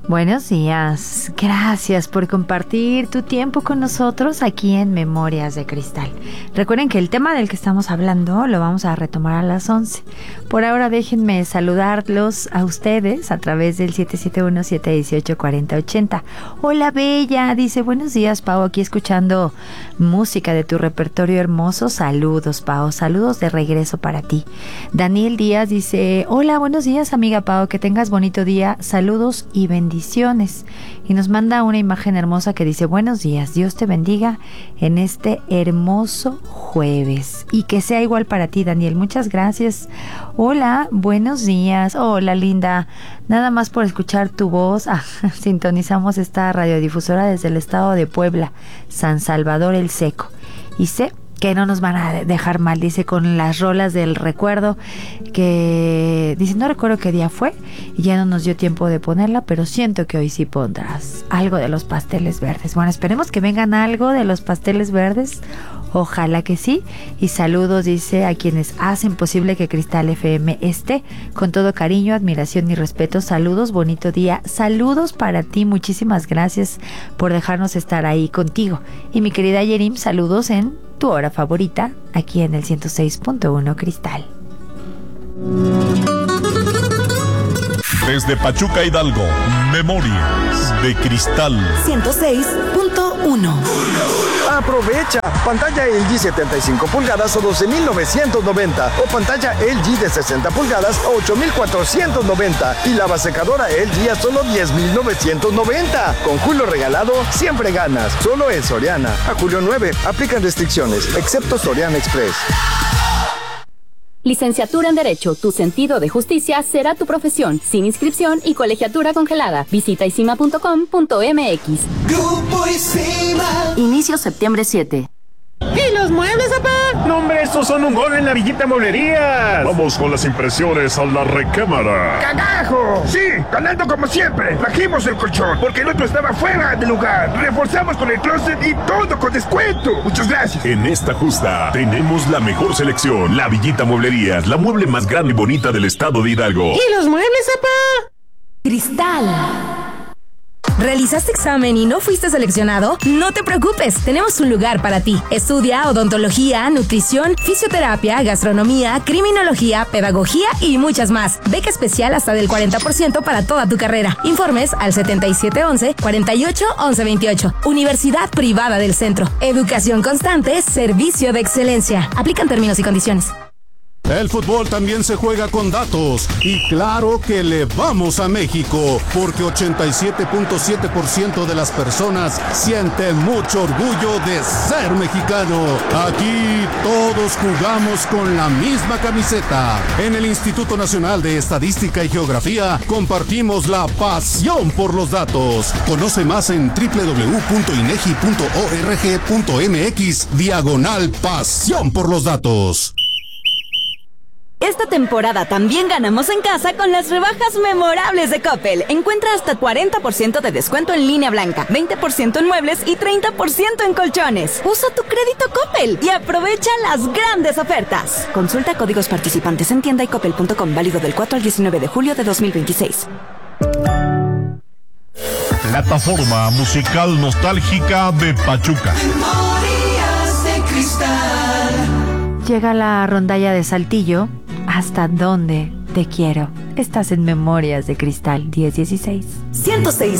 Buenos días, gracias por compartir tu tiempo con nosotros aquí en Memorias de Cristal. Recuerden que el tema del que estamos hablando lo vamos a retomar a las 11. Por ahora déjenme saludarlos a ustedes a través del 771-718-4080. Hola Bella, dice buenos días Pau, aquí escuchando música de tu repertorio hermoso. Saludos Pau, saludos de regreso para ti. Daniel Díaz dice hola, buenos días amiga Pau, que tengas bonito día, saludos y bendiciones. Y nos manda una imagen hermosa que dice buenos días, Dios te bendiga en este hermoso jueves y que sea igual para ti Daniel, muchas gracias. Hola, buenos días, hola linda, nada más por escuchar tu voz, sintonizamos esta radiodifusora desde el estado de Puebla, San Salvador el Seco, y sé que no nos van a dejar mal, dice, con las rolas del recuerdo, que dice, no recuerdo qué día fue y ya no nos dio tiempo de ponerla, pero siento que hoy sí pondrás algo de los Pasteles Verdes. Bueno, esperemos que vengan algo de los Pasteles Verdes, ojalá que sí, y saludos, dice, a quienes hacen posible que Cristal FM esté, con todo cariño, admiración y respeto, saludos, bonito día, saludos para ti, muchísimas gracias por dejarnos estar ahí contigo, y mi querida Yerim, saludos en tu hora favorita, aquí en el 106.1 Cristal. Desde Pachuca, Hidalgo, Memorias de Cristal 106.1. Aprovecha, pantalla LG 75 pulgadas a 12,990 o pantalla LG de 60 pulgadas a 8,490 y lava secadora LG a solo 10,990. Con Julio regalado, siempre ganas. Solo en Soriana. A julio 9, aplican restricciones, excepto Soriana Express. Licenciatura en Derecho, tu sentido de justicia será tu profesión, sin inscripción y colegiatura congelada. Visita isima.com.mx. Grupo Isima. Inicio septiembre 7. ¿Y los muebles, papá? No, hombre, estos son un gol en la Villita Mueblerías. Vamos con las impresiones a la recámara. ¡Cagajo! Sí, ganando como siempre. Trajimos el colchón porque el otro estaba fuera de lugar. Reforzamos con el closet y todo con descuento. Muchas gracias. En esta justa tenemos la mejor selección. La Villita Mueblerías, la mueble más grande y bonita del estado de Hidalgo. ¿Y los muebles, papá? Cristal. ¿Realizaste examen y no fuiste seleccionado? No te preocupes, tenemos un lugar para ti. Estudia odontología, nutrición, fisioterapia, gastronomía, criminología, pedagogía y muchas más. Beca especial hasta del 40% para toda tu carrera. Informes al 7711-481128. Universidad Privada del Centro. Educación constante, servicio de excelencia. Aplican términos y condiciones. El fútbol también se juega con datos y claro que le vamos a México porque 87.7% de las personas sienten mucho orgullo de ser mexicano. Aquí todos jugamos con la misma camiseta. En el Instituto Nacional de Estadística y Geografía compartimos la pasión por los datos. Conoce más en www.inegi.org.mx/pasión por los datos. Esta temporada también ganamos en casa con las rebajas memorables de Coppel. Encuentra hasta 40% de descuento en línea blanca, 20% en muebles y 30% en colchones. Usa tu crédito Coppel y aprovecha las grandes ofertas. Consulta códigos participantes en tienda y coppel.com, válido del 4 al 19 de julio de 2026. Plataforma musical nostálgica de Pachuca. Memorias de Cristal. Llega la rondalla de Saltillo. ¿Hasta dónde te quiero? Estás en Memorias de Cristal 1016. 106.